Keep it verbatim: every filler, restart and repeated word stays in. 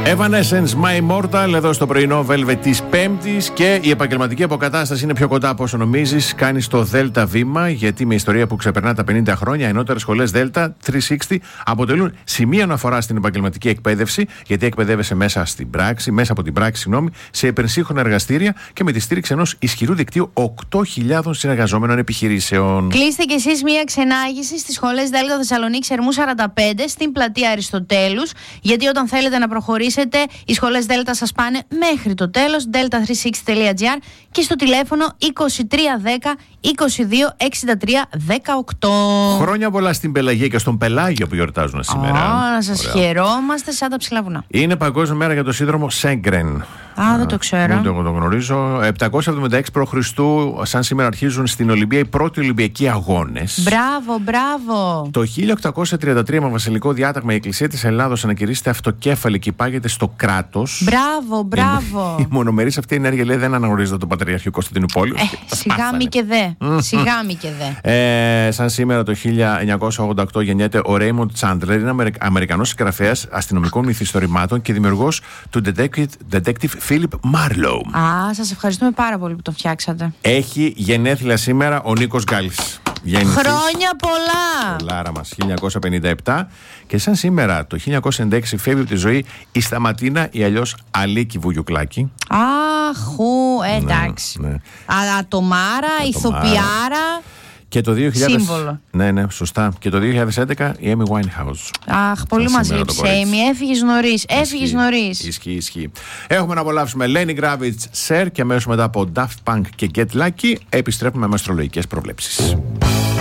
Evanescence, My Immortal, εδώ στο πρωινό Velvet της Πέμπτης. Και η επαγγελματική αποκατάσταση είναι πιο κοντά από όσο νομίζεις. Κάνεις το Δέλτα βήμα, γιατί με ιστορία που ξεπερνά τα πενήντα χρόνια, οι ενώτερες σχολές Δέλτα τριακόσια εξήντα αποτελούν σημείο αναφορά στην επαγγελματική εκπαίδευση, γιατί εκπαιδεύεσαι μέσα στην πράξη, μέσα από την πράξη, συγγνώμη, σε υπερσύγχρονα εργαστήρια και με τη στήριξη ενός ισχυρού δικτύου οκτώ χιλιάδων συνεργαζόμενων επιχειρήσεων. Κλείστε κι εσείς μία ξενάγηση στις σχολές Δέλτα Θεσσαλονίκης Ερμού σαράντα πέντε στην πλατεία Αριστοτέλους, γιατί όταν θέλετε να προχωρήσετε, οι σχολές Δέλτα σας πάνε μέχρι το τέλος. delta τριακόσια εξήντα τελεία τζι άρ και στο τηλέφωνο είκοσι τρία δέκα είκοσι δύο εξήντα τρία δεκαοκτώ. Χρόνια πολλά στην Πελαγία και στον Πελάγιο που γιορτάζουν σήμερα. Oh, να σας χαιρόμαστε σαν τα ψηλά βουνά. Είναι Παγκόσμια Μέρα για το σύνδρομο Σέγκρεν. Α, δεν το ξέρω. Ούτε εγώ το γνωρίζω. επτακόσια εβδομήντα έξι προ Χριστού, σαν σήμερα αρχίζουν στην Ολυμπία οι πρώτοι Ολυμπιακοί αγώνες. Μπράβο, μπράβο. Το χίλια οκτακόσια τριάντα τρία, με βασιλικό διάταγμα, η Εκκλησία της Ελλάδος ανακηρύσσεται αυτοκέφαλη και υπάγεται στο κράτος. Μπράβο, μπράβο. Η, η μονομερής αυτή ενέργεια, λέει, δεν αναγνωρίζεται το Πατριαρχείο Κωνσταντινούπολης. Ε, σιγά μη και δε. Σιγά μη και δε. Ε, σαν σήμερα το χίλια εννιακόσια ογδόντα οκτώ γεννιέται ο Ρέιμοντ Τσάντλερ. Είναι Αμερικ, Αμερικανός συγγραφέας αστυνομικών μυθιστορημάτων και δημιουργός του detective, detective Philip Marlowe. Α, σας ευχαριστούμε πάρα πολύ που το φτιάξατε. Έχει γενέθλια σήμερα ο Νίκος Γκάλης. Χρόνια πολλά! Λάρα μας, χίλια εννιακόσια πενήντα επτά. Και σαν σήμερα το χίλια εννιακόσια ενενήντα έξι φεύγει από τη ζωή η Σταματίνα, ή αλλιώς Αλίκη Βουγιουκλάκη. Αχου, εντάξει. Ναι, ναι. Ατομάρα, ηθοποιάρα. Και το δύο χιλιάδες... Σύμβολο. Ναι, ναι, σωστά. Και το δύο χιλιάδες έντεκα η Amy Winehouse. Αχ, πολύ μας λείψε η Amy. Έφυγες νωρίς. Έφυγες νωρίς. Ισχύει, ισχύει. Έχουμε να απολαύσουμε Lenny Kravitz, Sir, και αμέσως μετά από Daft Punk και Get Lucky επιστρέφουμε με αστρολογικές προβλέψεις.